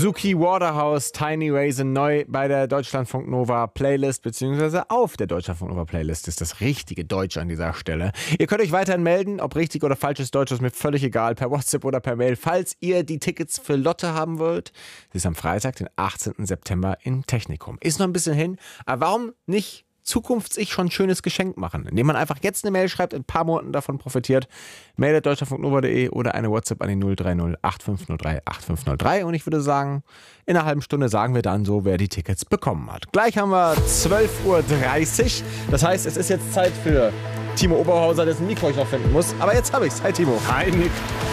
Suki Waterhouse, Tiny Raisin, neu bei der Deutschlandfunk Nova Playlist, beziehungsweise auf der Deutschlandfunk Nova Playlist ist das richtige Deutsch an dieser Stelle. Ihr könnt euch weiterhin melden, ob richtig oder falsches Deutsch, ist mir völlig egal, per WhatsApp oder per Mail, falls ihr die Tickets für Lotte haben wollt. Sie ist am Freitag, den 18. September im Technikum. Ist noch ein bisschen hin, aber warum nicht zukünftig schon ein schönes Geschenk machen, indem man einfach jetzt eine Mail schreibt, in ein paar Monaten davon profitiert. Mail at deutschlandfunknova.de oder eine WhatsApp an die 030 8503 8503 und ich würde sagen, in einer halben Stunde sagen wir dann so, wer die Tickets bekommen hat. Gleich haben wir 12.30 Uhr, das heißt, es ist jetzt Zeit für Timo Oberhauser, dessen Mikro ich noch finden muss, aber jetzt habe ich's. Hi Timo. Hi Nick.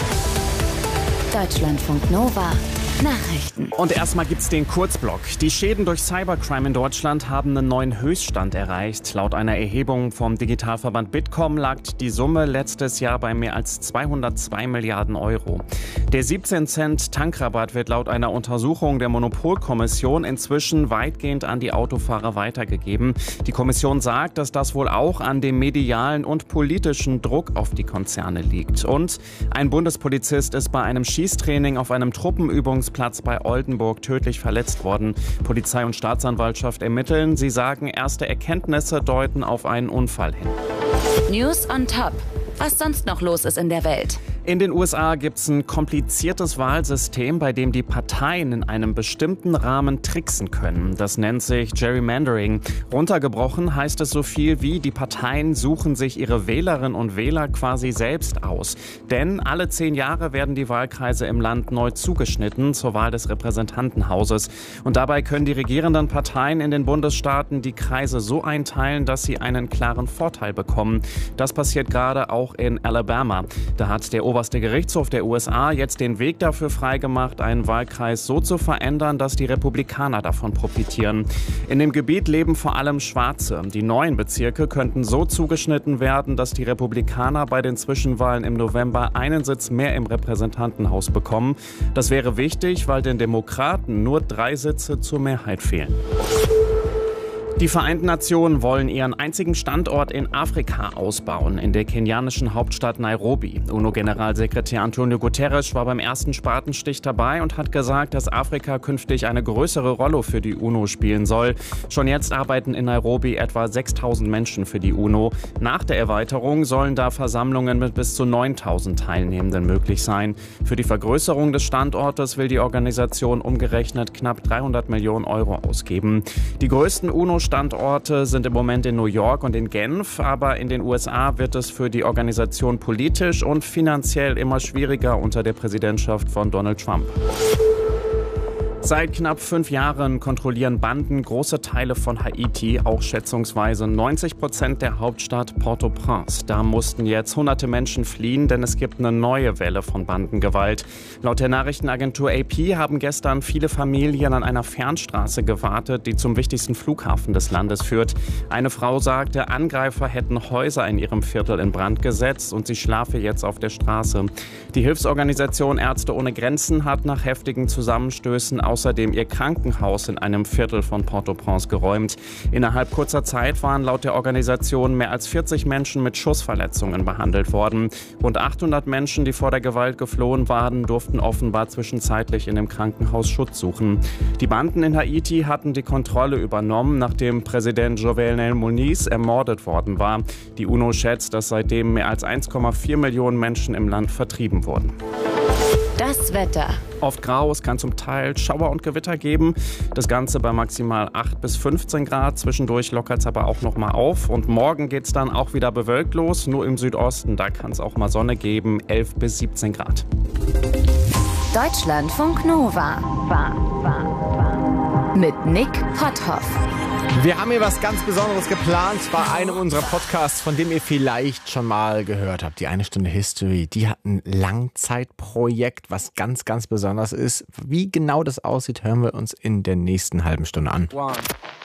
Deutschlandfunk Nova Nachrichten. Und erstmal gibt's den Kurzblock. Die Schäden durch Cybercrime in Deutschland haben einen neuen Höchststand erreicht. Laut einer Erhebung vom Digitalverband Bitkom lag die Summe letztes Jahr bei mehr als 202 Milliarden Euro. Der 17-Cent-Tankrabatt wird laut einer Untersuchung der Monopolkommission inzwischen weitgehend an die Autofahrer weitergegeben. Die Kommission sagt, dass das wohl auch an dem medialen und politischen Druck auf die Konzerne liegt. Und ein Bundespolizist ist bei einem Schießtraining auf einem Truppenübungsplatz bei Oldenburg tödlich verletzt worden. Polizei und Staatsanwaltschaft ermitteln. Sie sagen, erste Erkenntnisse deuten auf einen Unfall hin. News on top. Was sonst noch los ist in der Welt. In den USA gibt es ein kompliziertes Wahlsystem, bei dem die Parteien in einem bestimmten Rahmen tricksen können. Das nennt sich Gerrymandering. Runtergebrochen heißt es so viel wie, die Parteien suchen sich ihre Wählerinnen und Wähler quasi selbst aus. Denn alle 10 Jahre werden die Wahlkreise im Land neu zugeschnitten zur Wahl des Repräsentantenhauses. Und dabei können die regierenden Parteien in den Bundesstaaten die Kreise so einteilen, dass sie einen klaren Vorteil bekommen. Das passiert gerade auch in Alabama. Da hat der oberste Gerichtshof der USA jetzt den Weg dafür freigemacht, einen Wahlkreis so zu verändern, dass die Republikaner davon profitieren. In dem Gebiet leben vor allem Schwarze. Die neuen Bezirke könnten so zugeschnitten werden, dass die Republikaner bei den Zwischenwahlen im November einen Sitz mehr im Repräsentantenhaus bekommen. Das wäre wichtig, weil den Demokraten nur 3 Sitze zur Mehrheit fehlen. Die Vereinten Nationen wollen ihren einzigen Standort in Afrika ausbauen, in der kenianischen Hauptstadt Nairobi. UNO-Generalsekretär Antonio Guterres war beim ersten Spatenstich dabei und hat gesagt, dass Afrika künftig eine größere Rolle für die UNO spielen soll. Schon jetzt arbeiten in Nairobi etwa 6.000 Menschen für die UNO. Nach der Erweiterung sollen da Versammlungen mit bis zu 9.000 Teilnehmenden möglich sein. Für die Vergrößerung des Standortes will die Organisation umgerechnet knapp 300 Millionen Euro ausgeben. Die größten UNO-Standorte sind im Moment in New York und in Genf, aber in den USA wird es für die Organisation politisch und finanziell immer schwieriger unter der Präsidentschaft von Donald Trump. Seit knapp 5 Jahren kontrollieren Banden große Teile von Haiti, auch schätzungsweise 90% der Hauptstadt Port-au-Prince. Da mussten jetzt hunderte Menschen fliehen, denn es gibt eine neue Welle von Bandengewalt. Laut der Nachrichtenagentur AP haben gestern viele Familien an einer Fernstraße gewartet, die zum wichtigsten Flughafen des Landes führt. Eine Frau sagte, Angreifer hätten Häuser in ihrem Viertel in Brand gesetzt und sie schlafe jetzt auf der Straße. Die Hilfsorganisation Ärzte ohne Grenzen hat nach heftigen Zusammenstößen außerdem ihr Krankenhaus in einem Viertel von Port-au-Prince geräumt. Innerhalb kurzer Zeit waren laut der Organisation mehr als 40 Menschen mit Schussverletzungen behandelt worden. Rund 800 Menschen, die vor der Gewalt geflohen waren, durften offenbar zwischenzeitlich in dem Krankenhaus Schutz suchen. Die Banden in Haiti hatten die Kontrolle übernommen, nachdem Präsident Jovenel Moïse ermordet worden war. Die UNO schätzt, dass seitdem mehr als 1,4 Millionen Menschen im Land vertrieben wurden. Das Wetter. Oft grau, es kann zum Teil Schauer und Gewitter geben. Das Ganze bei maximal 8 bis 15 Grad. Zwischendurch lockert es aber auch noch mal auf. Und morgen geht es dann auch wieder bewölkt los. Nur im Südosten, da kann es auch mal Sonne geben. 11 bis 17 Grad. Deutschlandfunk Nova. Mit Nick Potthoff. Wir haben hier was ganz Besonderes geplant bei einem unserer Podcasts, von dem ihr vielleicht schon mal gehört habt. Die 1 Stunde History, die hat ein Langzeitprojekt, was ganz, ganz besonders ist. Wie genau das aussieht, hören wir uns in der nächsten halben Stunde an. 1,